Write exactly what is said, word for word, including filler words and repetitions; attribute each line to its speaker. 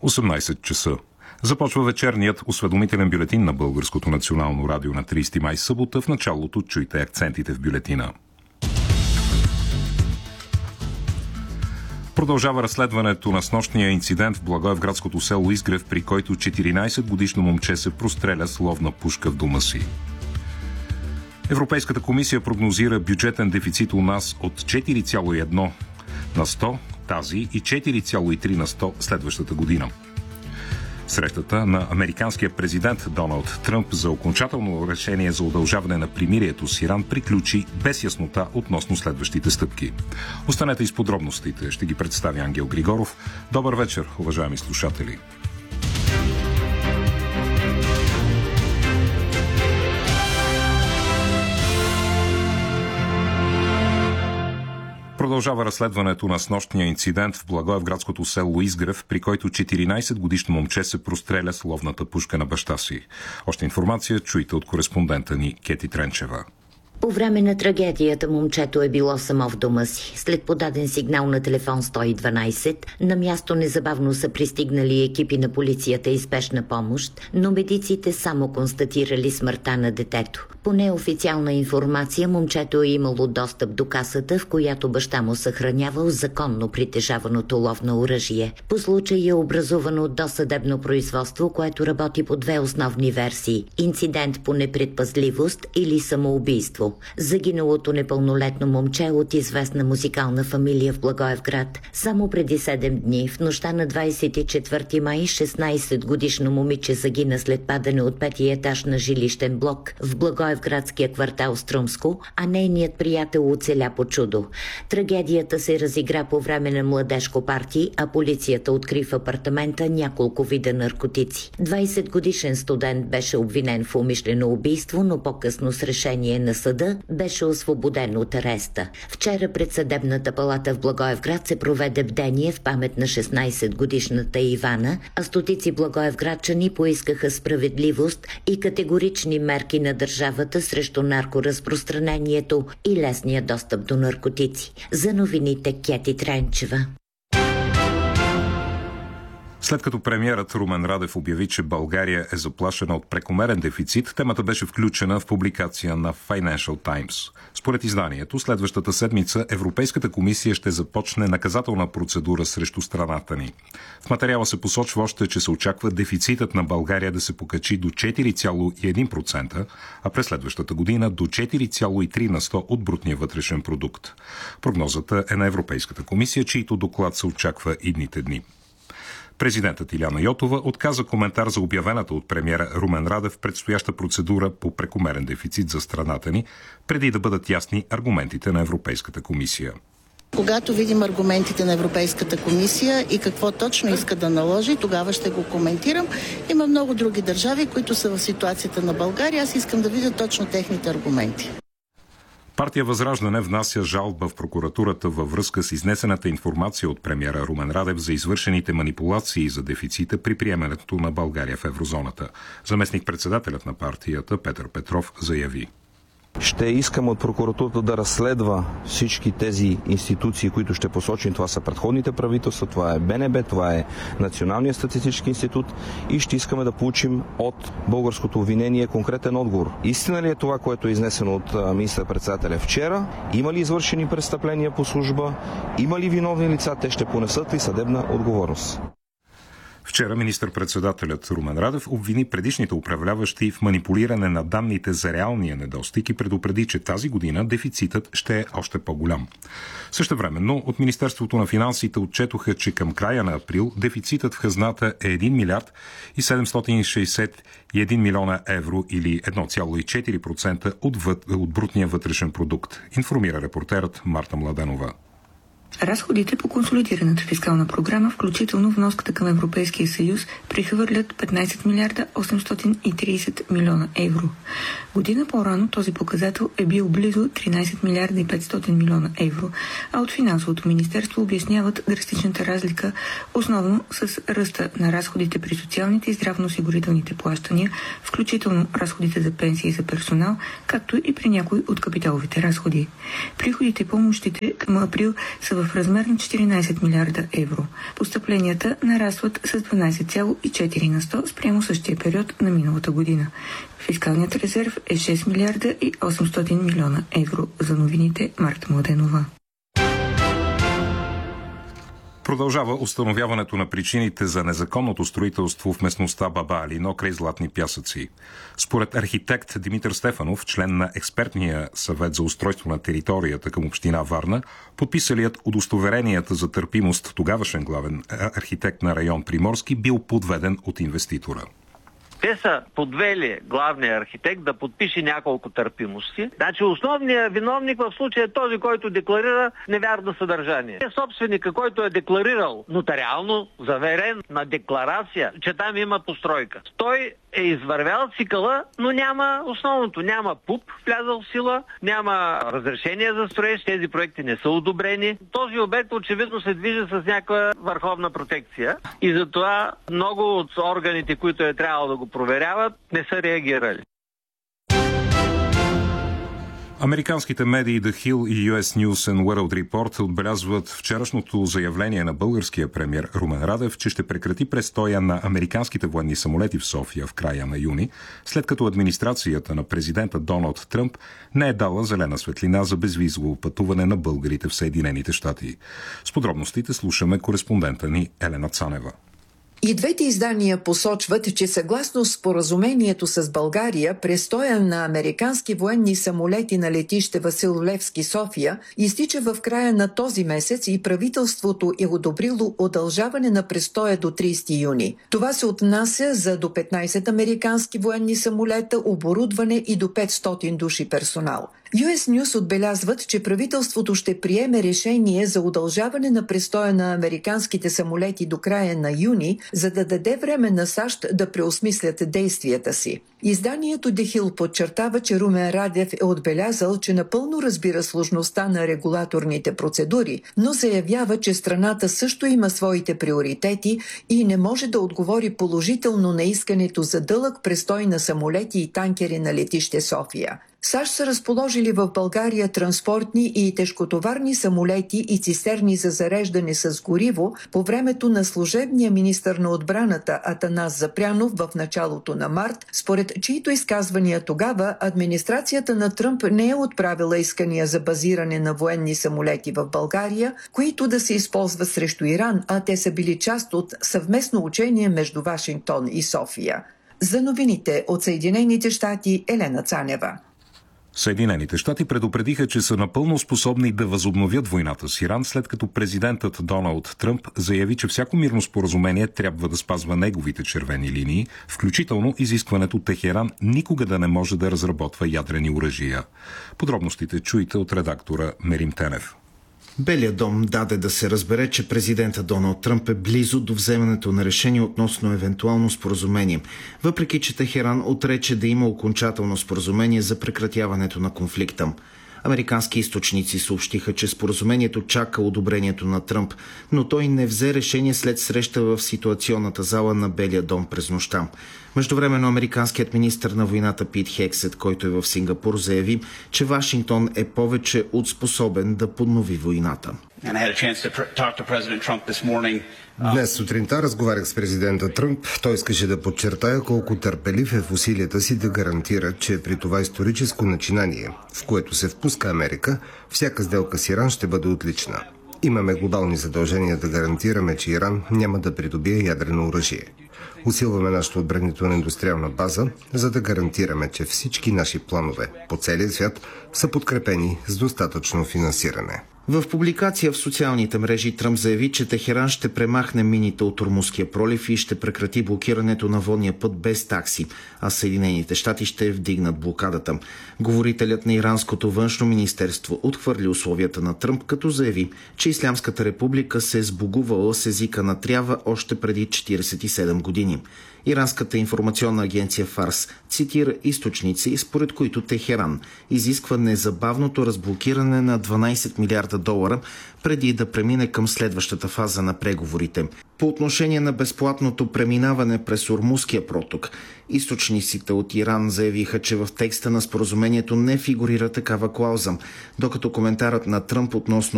Speaker 1: осемнайсет часа. Започва вечерният осведомителен бюлетин на Българското национално радио на трийсети май, събота. В началото чуйте акцентите в бюлетина. Продължава разследването на снощния инцидент в благоевградското село Изгрев, при който четиринайсетгодишно момче се простреля с ловна пушка в дома си. Европейската комисия прогнозира бюджетен дефицит у нас от четири цяло и едно на сто тази и четири цяло и три на сто следващата година. Срещата на американския президент Доналд Тръмп за окончателно решение за удължаване на примирието с Иран приключи без яснота относно следващите стъпки. Останете и с подробностите. Ще ги представи Ангел Григоров. Добър вечер, уважаеми слушатели. Продължава разследването на снощния инцидент в благоевградското село Изгрев, при който четиринайсетгодишно момче се простреля с ловната пушка на баща си. Още информация чуйте от кореспондента ни Кети Тренчева.
Speaker 2: По време на трагедията момчето е било само в дома си. След подаден сигнал на телефон сто и дванайсет, на място незабавно са пристигнали екипи на полицията и спешна помощ, но медиците само констатирали смъртта на детето. По неофициална информация, момчето е имало достъп до касата, в която баща му съхранявал законно притежаваното ловно оръжие. По случай е образувано досъдебно производство, което работи по две основни версии – инцидент по непредпазливост или самоубийство. Загиналото непълнолетно момче от известна музикална фамилия в Благоевград. Само преди седем дни, в нощта на двайсет и четвърти май, шестнайсетгодишно момиче загина след падане от петия етаж на жилищен блок в Благоевградския квартал Струмско, а нейният приятел оцеля по чудо. Трагедията се разигра по време на младежко парти, а полицията откри в апартамента няколко вида наркотици. двайсетгодишен студент беше обвинен в умишлено убийство, но по-късно с решение на съда беше освободен от ареста. Вчера пред съдебната палата в Благоевград се проведе бдение в памет на шестнайсетгодишната Ивана, а стотици благоевградчани поискаха справедливост и категорични мерки на държавата срещу наркоразпространението и лесния достъп до наркотици. За новините Кети Тренчева.
Speaker 1: След като премиерът Румен Радев обяви, че България е заплашена от прекомерен дефицит, темата беше включена в публикация на Financial Times. Според изданието, следващата седмица Европейската комисия ще започне наказателна процедура срещу страната ни. В материала се посочва още, че се очаква дефицитът на България да се покачи до четири цяло и едно процента, а през следващата година до четири цяло и три на сто от брутния вътрешен продукт. Прогнозата е на Европейската комисия, чийто доклад се очаква идните дни. Президентът Иляна Йотова отказа коментар за обявената от премиера Румен Радев предстояща процедура по прекомерен дефицит за страната ни, преди да бъдат ясни аргументите на Европейската комисия.
Speaker 3: Когато видим аргументите на Европейската комисия и какво точно иска да наложи, тогава ще го коментирам. Има много други държави, които са в ситуацията на България. Аз искам да видя точно техните аргументи.
Speaker 1: Партия Възраждане внася жалба в прокуратурата във връзка с изнесената информация от премиера Румен Радев за извършените манипулации за дефицита при приемането на България в еврозоната. Заместник-председателят на партията Петър Петров заяви:
Speaker 4: Ще искам от прокуратурата да разследва всички тези институции, които ще посочим. Това са предходните правителства, това е БНБ, това е Националният статистически институт и ще искаме да получим от българското обвинение конкретен отговор. Истина ли е това, което е изнесено от министър-председателя вчера? Има ли извършени престъпления по служба? Има ли виновни лица? Те ще понесат ли съдебна отговорност?
Speaker 1: Вчера министър-председателят Румен Радев обвини предишните управляващи в манипулиране на данните за реалния недостиг и предупреди, че тази година дефицитът ще е още по-голям. Същевременно от Министерството на финансите отчетоха, че към края на април дефицитът в хазната е един милиард и седемстотин шейсет и един милиона евро или едно цяло и четири процента от, въд... от брутния вътрешен продукт, информира репортерът Марта Младенова.
Speaker 5: Разходите по консолидираната фискална програма, включително вноската към Европейския съюз, прехвърлят петнайсет милиарда осемстотин и трийсет милиона евро. Година по-рано този показател е бил близо тринайсет милиарда и петстотин милиона евро, а от финансовото министерство обясняват драстичната разлика основно с ръста на разходите при социалните и здравноосигурителните плащания, включително разходите за пенсии и за персонал, както и при някои от капиталовите разходи. Приходите и помощите към април са в в размер на четиринадесет милиарда евро. Постъпленията нарастват с дванадесет цяло и четири на сто спрямо същия период на миналата година. Фискалният резерв е шест милиарда и осемстотин милиона евро. За новините Марта Младенова.
Speaker 1: Продължава установяването на причините за незаконното строителство в местността Баба Алино край Златни пясъци. Според архитект Димитър Стефанов, член на експертния съвет за устройство на територията към община Варна, подписалият удостоверенията за търпимост тогавашен главен архитект на район Приморски бил подведен от инвеститора.
Speaker 6: Те са подвели главния архитект да подпише няколко търпимости. Значи основният виновник в случая е този, който декларира невярно съдържание. Е собственика, който е декларирал нотариално, заверен на декларация, че там има постройка. Той е извървял цикъла, но няма основното. Няма ПУП влязъл в сила, няма разрешение за строеж, тези проекти не са одобрени. Този обект очевидно се движи с някаква върховна протекция и затова много от органите, които е трябвало да го проверяват, не са реагирали.
Speaker 1: Американските медии The Hill и Ю Ес News and World Report отбелязват вчерашното заявление на българския премиер Румен Радев, че ще прекрати престоя на американските военни самолети в София в края на юни, след като администрацията на президента Доналд Тръмп не е дала зелена светлина за безвизово пътуване на българите в Съединените щати. С подробностите слушаме кореспондента ни Елена Цанева.
Speaker 7: И двете издания посочват, че съгласно споразумението с България, престоя на американски военни самолети на летище Васил Левски София изтича в края на този месец и правителството е одобрило удължаване на престоя до тридесети юни. Това се отнася за до петнадесет американски военни самолета, оборудване и до петстотин души персонал. Ю Ес News отбелязват, че правителството ще приеме решение за удължаване на престоя на американските самолети до края на юни, за да даде време на САЩ да преосмислят действията си. Изданието The Hill подчертава, че Румен Радев е отбелязал, че напълно разбира сложността на регулаторните процедури, но заявява, че страната също има своите приоритети и не може да отговори положително на искането за дълъг престой на самолети и танкери на летище София. САЩ са разположили в България транспортни и тежкотоварни самолети и цистерни за зареждане с гориво по времето на служебния министър на отбраната Атанас Запрянов в началото на март, според чието изказвания тогава администрацията на Тръмп не е отправила искания за базиране на военни самолети в България, които да се използват срещу Иран, а те са били част от съвместно учение между Вашингтон и София. За новините от Съединените щати, Елена Цанева.
Speaker 1: Съединените щати предупредиха, че са напълно способни да възобновят войната с Иран, след като президентът Доналд Тръмп заяви, че всяко мирно споразумение трябва да спазва неговите червени линии, включително изискването Техеран никога да не може да разработва ядрени оръжия. Подробностите чуйте от редактора Мерим Тенев.
Speaker 8: Белият дом даде да се разбере, че президента Доналд Тръмп е близо до вземането на решение относно евентуално споразумение, въпреки че Техеран отрече да има окончателно споразумение за прекратяването на конфликта. Американски източници съобщиха, че споразумението чака одобрението на Тръмп, но той не взе решение след среща в ситуационната зала на Белия дом през нощта. Междувременно американският министър на войната Пит Хексет, който е в Сингапур, заяви, че Вашингтон е повече от способен да поднови войната.
Speaker 9: Днес сутринта разговарях с президента Тръмп. Той искаше да подчертая колко търпелив е в усилията си да гарантира, че при това историческо начинание, в което се впуска Америка, всяка сделка с Иран ще бъде отлична. Имаме глобални задължения да гарантираме, че Иран няма да придобие ядрено оръжие. Усилваме нашата отбранителна индустриална база, за да гарантираме, че всички наши планове по целия свят са подкрепени с достатъчно финансиране.
Speaker 8: В публикация в социалните мрежи Тръмп заяви, че Техеран ще премахне мините от Ормузския пролив и ще прекрати блокирането на водния път без такси, а Съединените щати ще вдигнат блокадата. Говорителят на иранското външно министерство отхвърли условията на Тръмп, като заяви, че Ислямската република се е сбогувала с езика на трябва още преди четиридесет и седем години. Иранската информационна агенция Фарс цитира източници, според които Техеран изисква незабавното разблокиране на дванадесет милиарда долара преди да премине към следващата фаза на преговорите. По отношение на безплатното преминаване през Ормузския проток, източниците от Иран заявиха, че в текста на споразумението не фигурира такава клауза, докато коментарът на Тръмп относно